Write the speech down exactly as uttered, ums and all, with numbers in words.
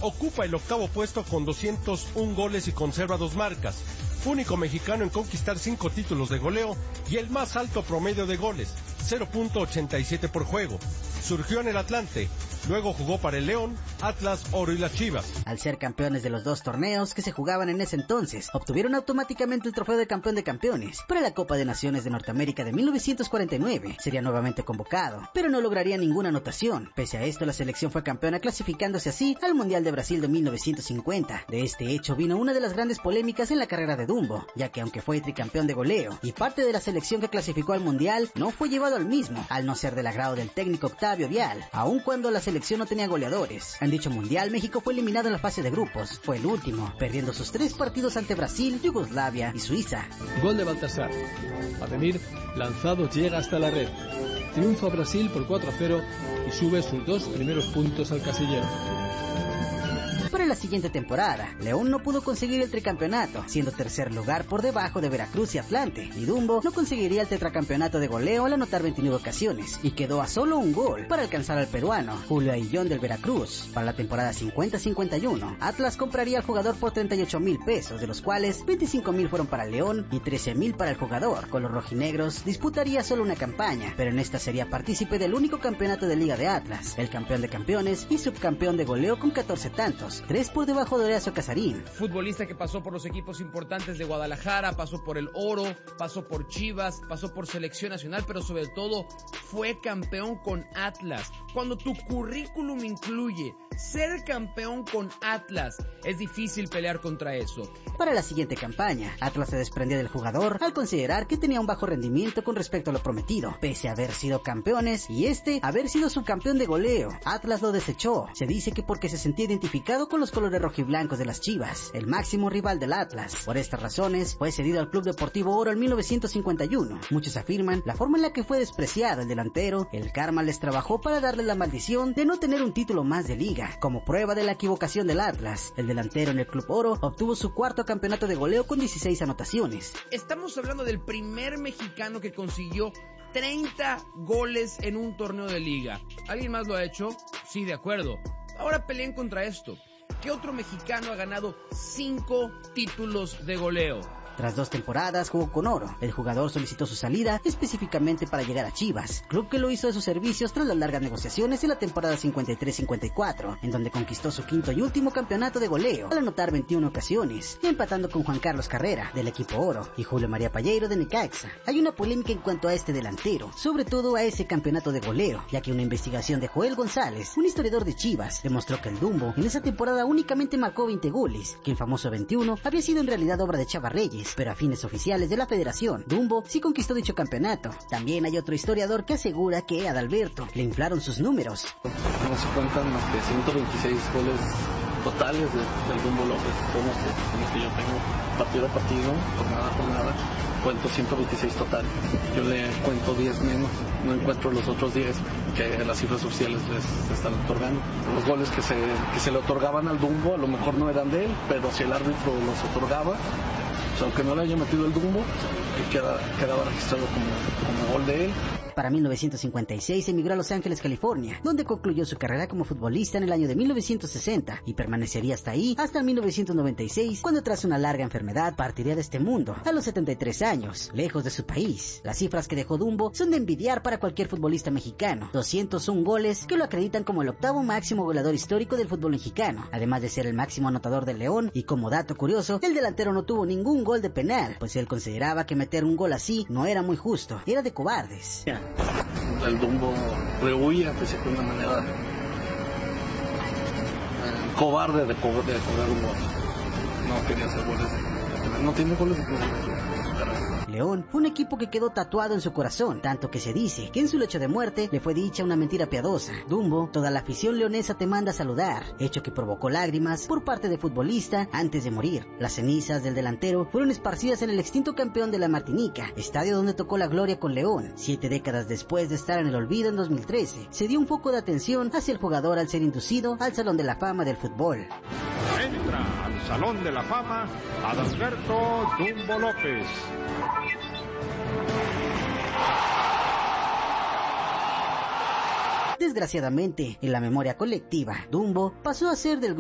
ocupa el octavo puesto con doscientos un goles y conserva dos marcas. Único mexicano en conquistar cinco títulos de goleo y el más alto promedio de goles, cero punto ochenta y siete por juego. Surgió en el Atlante, luego jugó para el León, Atlas, Oro y las Chivas. Al ser campeones de los dos torneos que se jugaban en ese entonces, obtuvieron automáticamente el trofeo de campeón de campeones. Para la Copa de Naciones de Norteamérica de mil novecientos cuarenta y nueve sería nuevamente convocado, pero no lograría ninguna anotación. Pese a esto, la selección fue campeona, clasificándose así al Mundial de Brasil de mil novecientos cincuenta. De este hecho vino una de las grandes polémicas en la carrera de Dumbo, ya que aunque fue tricampeón de goleo y parte de la selección que clasificó al Mundial, no fue llevado al mismo, al no ser del agrado del técnico Octavio Vial, aun cuando la selección no tenía goleadores. En dicho Mundial, México fue eliminado en la fase de grupos, fue el último, perdiendo sus tres partidos ante Brasil, Yugoslavia y Suiza. Gol de Baltasar. Ademir, lanzado, llega hasta la red. Triunfa Brasil por cuatro a cero y sube sus dos primeros puntos al casillero. Para la siguiente temporada, León no pudo conseguir el tricampeonato, siendo tercer lugar por debajo de Veracruz y Atlante, y Dumbo no conseguiría el tetracampeonato de goleo al anotar veintinueve ocasiones, y quedó a solo un gol para alcanzar al peruano, Julio Aillón del Veracruz. Para la temporada cincuenta cincuenta y uno, Atlas compraría al jugador por treinta y ocho mil pesos, de los cuales veinticinco mil fueron para León y trece mil para el jugador. Con los rojinegros disputaría solo una campaña, pero en esta sería partícipe del único campeonato de Liga de Atlas, el campeón de campeones y subcampeón de goleo con catorce tantos, tres por debajo de Horacio Casarín. Futbolista que pasó por los equipos importantes de Guadalajara, pasó por el Oro, pasó por Chivas, pasó por Selección Nacional, pero sobre todo fue campeón con Atlas. Cuando tu currículum incluye ser campeón con Atlas, es difícil pelear contra eso. Para la siguiente campaña, Atlas se desprendía del jugador al considerar que tenía un bajo rendimiento con respecto a lo prometido, pese a haber sido campeones y este haber sido subcampeón de goleo. Atlas lo desechó. Se dice que porque se sentía identificado con los colores rojiblancos de las Chivas, el máximo rival del Atlas. Por estas razones, fue cedido al Club Deportivo Oro en mil novecientos cincuenta y uno. Muchos afirman la forma en la que fue despreciado el delantero, el karma les trabajó para darle la maldición de no tener un título más de liga. Como prueba de la equivocación del Atlas, el delantero en el Club Oro obtuvo su cuarto campeonato de goleo con dieciséis anotaciones. Estamos hablando del primer mexicano que consiguió treinta goles en un torneo de liga. ¿Alguien más lo ha hecho? Sí, de acuerdo. Ahora peleen contra esto. ¿Qué otro mexicano ha ganado cinco títulos de goleo? Tras dos temporadas jugó con Oro. El jugador solicitó su salida específicamente para llegar a Chivas, club que lo hizo de sus servicios tras las largas negociaciones en la temporada cincuenta y tres cincuenta y cuatro, en donde conquistó su quinto y último campeonato de goleo, al anotar veintiuna ocasiones, empatando con Juan Carlos Carrera, del equipo Oro, y Julio María Palleiro, de Necaxa. Hay una polémica en cuanto a este delantero, sobre todo a ese campeonato de goleo, ya que una investigación de Joel González, un historiador de Chivas, demostró que el Dumbo en esa temporada únicamente marcó veinte goles, que el famoso veintiuno había sido en realidad obra de Chava Reyes, pero a fines oficiales de la federación, Dumbo sí conquistó dicho campeonato. También hay otro historiador que asegura que a Adalberto le inflaron sus números. No se cuentan más que ciento veintiséis goles totales de, del Dumbo López, son los que, los que yo tengo partido a partido, jornada a jornada, cuento ciento veintiséis total. Yo le cuento diez menos, no encuentro los otros diez que las cifras oficiales les están otorgando. Los goles que se, que se le otorgaban al Dumbo a lo mejor no eran de él, pero si el árbitro los otorgaba, o sea, aunque no le haya metido el Dumbo, que queda, quedaba registrado como, como gol de él. Para mil novecientos cincuenta y seis emigró a Los Ángeles, California, donde concluyó su carrera como futbolista en el año de mil novecientos sesenta y permanecería hasta ahí hasta mil novecientos noventa y seis, cuando tras una larga enfermedad partiría de este mundo a los setenta y tres años, lejos de su país. Las cifras que dejó Dumbo son de envidiar para cualquier futbolista mexicano, doscientos un goles que lo acreditan como el octavo máximo goleador histórico del fútbol mexicano, además de ser el máximo anotador del León, y como dato curioso, el delantero no tuvo ningún gol de penal, pues él consideraba que meter un gol así no era muy justo, era de cobardes. El Dumbo rehuía, pues, de una manera eh, cobarde de, co de cobrar un gol. No quería hacer goles de, no tiene goles de penal. León fue un equipo que quedó tatuado en su corazón, tanto que se dice que en su lecho de muerte le fue dicha una mentira piadosa. Dumbo, toda la afición leonesa te manda a saludar, hecho que provocó lágrimas por parte del futbolista antes de morir. Las cenizas del delantero fueron esparcidas en el extinto campeón de la Martinica, estadio donde tocó la gloria con León. Siete décadas después de estar en el olvido en dos mil trece, se dio un foco de atención hacia el jugador al ser inducido al Salón de la Fama del fútbol. Entra al Salón de la Fama Adalberto Dumbo López. Desgraciadamente, en la memoria colectiva, Dumbo pasó a ser del